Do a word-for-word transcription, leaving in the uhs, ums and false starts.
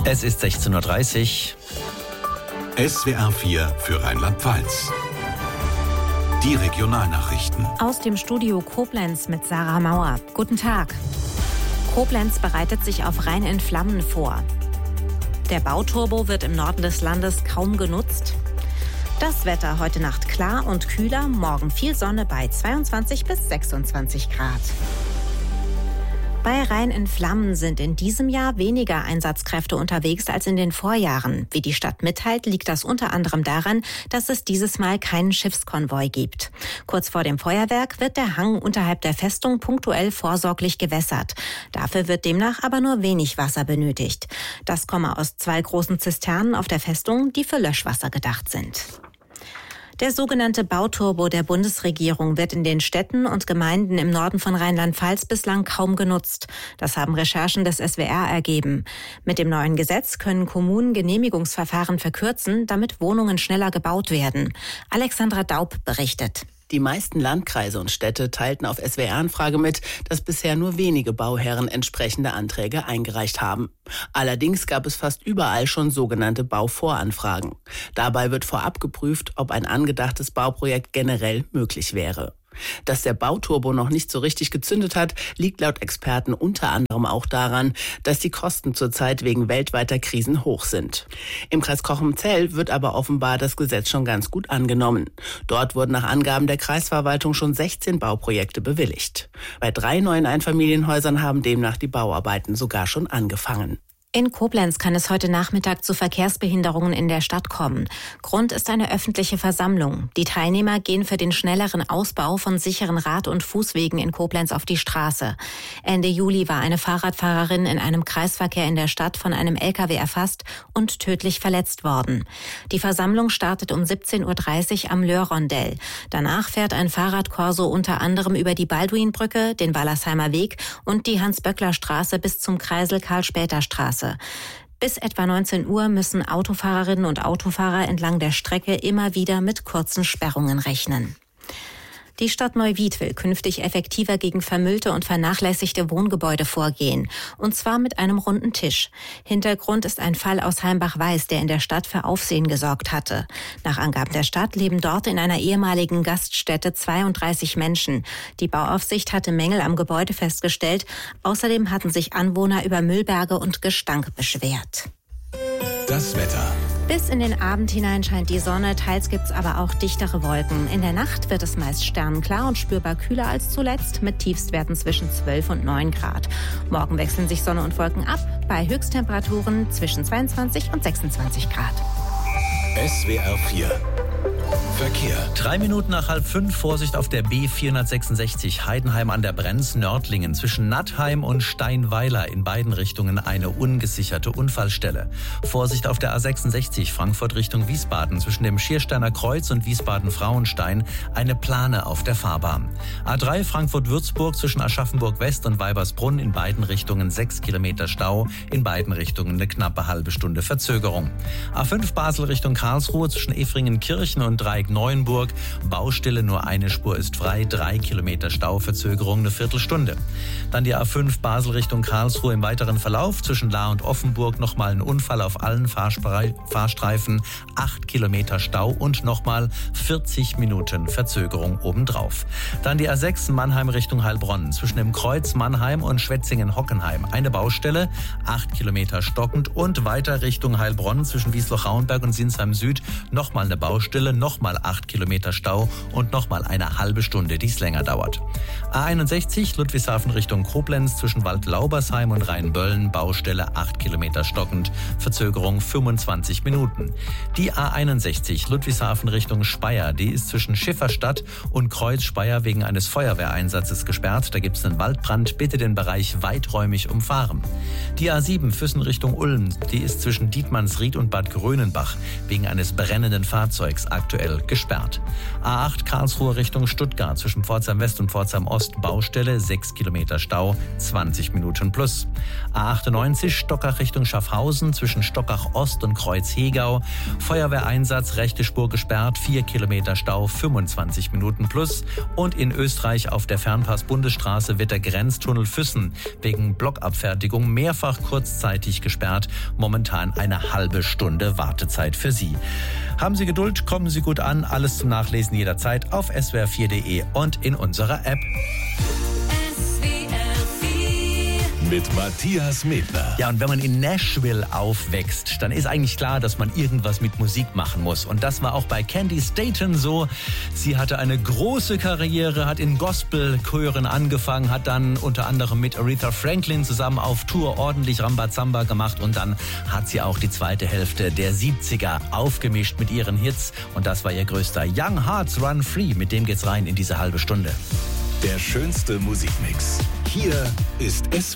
Es ist sechzehn Uhr dreißig. S W R vier für Rheinland-Pfalz. Die Regionalnachrichten. Aus dem Studio Koblenz mit Sarah Mauer. Guten Tag. Koblenz bereitet sich auf Rhein in Flammen vor. Der Bauturbo wird im Norden des Landes kaum genutzt. Das Wetter heute Nacht klar und kühler, morgen viel Sonne bei zweiundzwanzig bis sechsundzwanzig Grad. Bei Rhein in Flammen sind in diesem Jahr weniger Einsatzkräfte unterwegs als in den Vorjahren. Wie die Stadt mitteilt, liegt das unter anderem daran, dass es dieses Mal keinen Schiffskonvoi gibt. Kurz vor dem Feuerwerk wird der Hang unterhalb der Festung punktuell vorsorglich gewässert. Dafür wird demnach aber nur wenig Wasser benötigt. Das komme aus zwei großen Zisternen auf der Festung, die für Löschwasser gedacht sind. Der sogenannte Bauturbo der Bundesregierung wird in den Städten und Gemeinden im Norden von Rheinland-Pfalz bislang kaum genutzt. Das haben Recherchen des S W R ergeben. Mit dem neuen Gesetz können Kommunen Genehmigungsverfahren verkürzen, damit Wohnungen schneller gebaut werden. Alexandra Daub berichtet. Die meisten Landkreise und Städte teilten auf S W R-Anfrage mit, dass bisher nur wenige Bauherren entsprechende Anträge eingereicht haben. Allerdings gab es fast überall schon sogenannte Bauvoranfragen. Dabei wird vorab geprüft, ob ein angedachtes Bauprojekt generell möglich wäre. Dass der Bauturbo noch nicht so richtig gezündet hat, liegt laut Experten unter anderem auch daran, dass die Kosten zurzeit wegen weltweiter Krisen hoch sind. Im Kreis Cochem-Zell wird aber offenbar das Gesetz schon ganz gut angenommen. Dort wurden nach Angaben der Kreisverwaltung schon sechzehn Bauprojekte bewilligt. Bei drei neuen Einfamilienhäusern haben demnach die Bauarbeiten sogar schon angefangen. In Koblenz kann es heute Nachmittag zu Verkehrsbehinderungen in der Stadt kommen. Grund ist eine öffentliche Versammlung. Die Teilnehmer gehen für den schnelleren Ausbau von sicheren Rad- und Fußwegen in Koblenz auf die Straße. Ende Juli war eine Fahrradfahrerin in einem Kreisverkehr in der Stadt von einem L K W erfasst und tödlich verletzt worden. Die Versammlung startet um siebzehn Uhr dreißig am Löhr-Rondell. Danach fährt ein Fahrradkorso unter anderem über die Balduinbrücke, den Wallersheimer Weg und die Hans-Böckler-Straße bis zum Kreisel Karl-Später-Straße. Bis etwa neunzehn Uhr müssen Autofahrerinnen und Autofahrer entlang der Strecke immer wieder mit kurzen Sperrungen rechnen. Die Stadt Neuwied will künftig effektiver gegen vermüllte und vernachlässigte Wohngebäude vorgehen. Und zwar mit einem runden Tisch. Hintergrund ist ein Fall aus Heimbach-Weiß, der in der Stadt für Aufsehen gesorgt hatte. Nach Angaben der Stadt leben dort in einer ehemaligen Gaststätte zweiunddreißig Menschen. Die Bauaufsicht hatte Mängel am Gebäude festgestellt. Außerdem hatten sich Anwohner über Müllberge und Gestank beschwert. Das Wetter. Bis in den Abend hinein scheint die Sonne, teils gibt's aber auch dichtere Wolken. In der Nacht wird es meist sternenklar und spürbar kühler als zuletzt, mit Tiefstwerten zwischen zwölf und neun Grad. Morgen wechseln sich Sonne und Wolken ab, bei Höchsttemperaturen zwischen zweiundzwanzig und sechsundzwanzig Grad. S W R vier Verkehr. Drei Minuten nach halb fünf, Vorsicht auf der B vierhundertsechsundsechzig Heidenheim an der Brenz, Nördlingen. Zwischen Nattheim und Steinweiler in beiden Richtungen eine ungesicherte Unfallstelle. Vorsicht auf der A sechsundsechzig Frankfurt Richtung Wiesbaden. Zwischen dem Schiersteiner Kreuz und Wiesbaden-Frauenstein eine Plane auf der Fahrbahn. A drei Frankfurt-Würzburg zwischen Aschaffenburg West und Weibersbrunn in beiden Richtungen sechs Kilometer Stau. In beiden Richtungen eine knappe halbe Stunde Verzögerung. A fünf Basel Richtung Karlsruhe zwischen Efringen-Kirchen und Dreieck-Neuenburg. Baustelle, nur eine Spur ist frei, drei Kilometer Stau, Verzögerung eine Viertelstunde. Dann die A fünf Basel Richtung Karlsruhe im weiteren Verlauf. Zwischen Lahr und Offenburg nochmal ein Unfall auf allen Fahrspre- Fahrstreifen, acht Kilometer Stau und nochmal vierzig Minuten Verzögerung obendrauf. Dann die A sechs Mannheim Richtung Heilbronn. Zwischen dem Kreuz Mannheim und Schwetzingen-Hockenheim eine Baustelle, acht Kilometer stockend und weiter Richtung Heilbronn zwischen Wiesloch-Rauenberg und Sinsheim Süd nochmal eine Baustelle, nochmal acht Kilometer Stau und nochmal eine halbe Stunde, die es länger dauert. A einundsechzig Ludwigshafen Richtung Koblenz zwischen Waldlaubersheim und Rheinböllen, Baustelle acht Kilometer stockend, Verzögerung fünfundzwanzig Minuten. Die A einundsechzig Ludwigshafen Richtung Speyer, die ist zwischen Schifferstadt und Kreuz Speyer wegen eines Feuerwehreinsatzes gesperrt. Da gibt es einen Waldbrand, bitte den Bereich weiträumig umfahren. Die A sieben Füssen Richtung Ulm, die ist zwischen Dietmannsried und Bad Grönenbach wegen eines brennenden Fahrzeugs aktuell gesperrt. A acht Karlsruhe Richtung Stuttgart zwischen Pforzheim West und Pforzheim Ost Baustelle, sechs Kilometer Stau, zwanzig Minuten plus. A achtundneunzig Stockach Richtung Schaffhausen zwischen Stockach Ost und Kreuz-Hegau. Feuerwehreinsatz, rechte Spur gesperrt, vier Kilometer Stau, fünfundzwanzig Minuten plus. Und in Österreich auf der Fernpass-Bundesstraße wird der Grenztunnel Füssen wegen Blockabfertigung mehrfach kurzzeitig gesperrt. Momentan eine halbe Stunde Wartezeit für Sie. Haben Sie Geduld, kommen Sie gut an. Alles zum Nachlesen jederzeit auf S W R vier Punkt de und in unserer App. Mit Matthias Medler. Ja, und wenn man in Nashville aufwächst, dann ist eigentlich klar, dass man irgendwas mit Musik machen muss. Und das war auch bei Candy Staton so. Sie hatte eine große Karriere, hat in Gospelchören angefangen, hat dann unter anderem mit Aretha Franklin zusammen auf Tour ordentlich Rambazamba gemacht. Und dann hat sie auch die zweite Hälfte der siebziger aufgemischt mit ihren Hits. Und das war ihr größter Young Hearts Run Free. Mit dem geht's rein in diese halbe Stunde. Der schönste Musikmix. Hier ist S